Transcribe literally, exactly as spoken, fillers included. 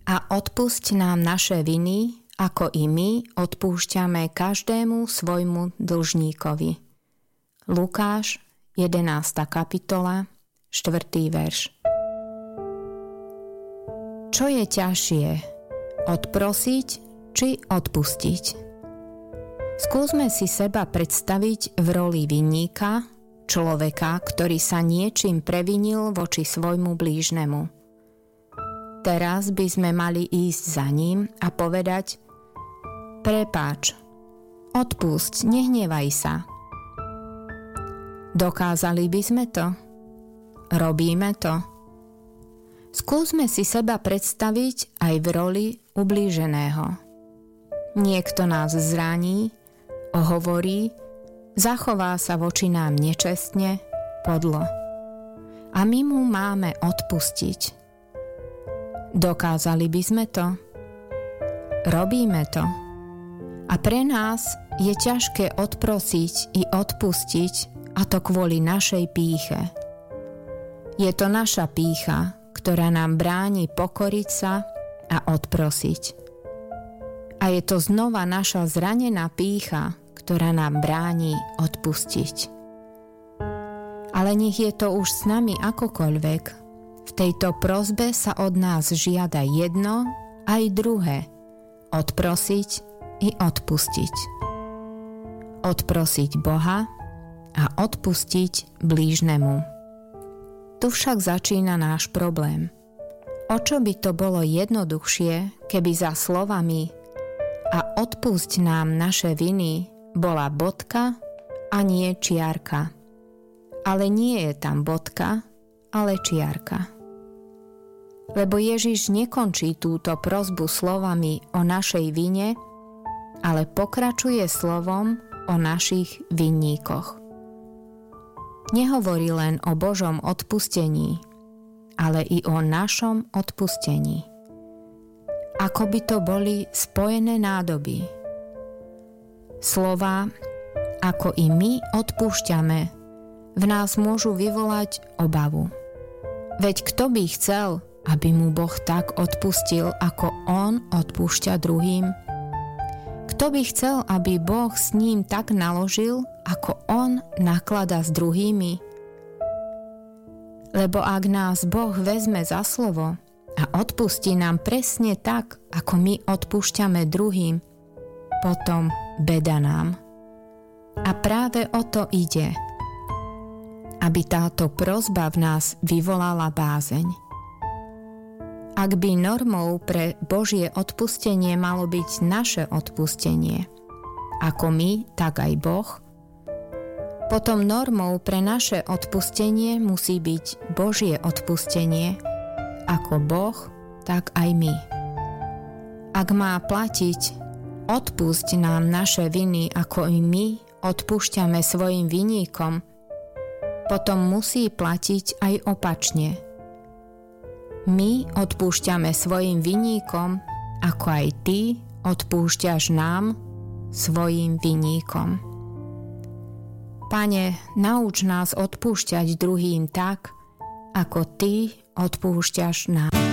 A odpusť nám naše viny, ako i my odpúšťame každému svojmu dlžníkovi. Lukáš, jedenásta kapitola, štvrtý verš. Čo je ťažšie? Odprosiť či odpustiť? Skúsme si seba predstaviť v roli vinníka, človeka, ktorý sa niečím previnil voči svojmu blížnemu. Teraz by sme mali ísť za ním a povedať: prepáč, odpusť, nehnevaj sa. Dokázali by sme to? Robíme to? Skúsme si seba predstaviť aj v roli ublíženého. Niekto nás zraní, ohovorí, zachová sa voči nám nečestne, podlo. A my mu máme odpustiť. Dokázali by sme to? Robíme to. A pre nás je ťažké odprosiť i odpustiť, a to kvôli našej pýche. Je to naša pýcha, ktorá nám bráni pokoriť sa a odprosiť. A je to znova naša zranená pýcha, ktorá nám bráni odpustiť. Ale nech je to už s nami akokoľvek, v tejto prosbe sa od nás žiada jedno aj druhé, odprosiť i odpustiť. Odprosiť Boha a odpustiť blížnemu. Tu však začína náš problém. O čo by to bolo jednoduchšie, keby za slovami a odpusť nám naše viny bola bodka a nie čiarka. Ale nie je tam bodka, ale čiarka. Lebo Ježiš nekončí túto prosbu slovami o našej vine, ale pokračuje slovom o našich vinníkoch. Nehovorí len o Božom odpustení, ale i o našom odpustení. Ako by to boli spojené nádoby. Slová, ako i my odpúšťame, v nás môžu vyvolať obavu. Veď kto by chcel, aby mu Boh tak odpustil, ako on odpúšťa druhým? Kto by chcel, aby Boh s ním tak naložil, ako on nakladá s druhými? Lebo ak nás Boh vezme za slovo a odpustí nám presne tak, ako my odpúšťame druhým, potom beda nám. A práve o to ide, aby táto prosba v nás vyvolala bázeň. Ak by normou pre Božie odpustenie malo byť naše odpustenie, ako my, tak aj Boh, potom normou pre naše odpustenie musí byť Božie odpustenie, ako Boh, tak aj my. Ak má platiť odpusť nám naše viny, ako i my odpúšťame svojim vinníkom, potom musí platiť aj opačne. My odpúšťame svojim vinníkom, ako aj ty odpúšťaš nám, svojim vinníkom. Pane, nauč nás odpúšťať druhým tak, ako ty odpúšťaš nám.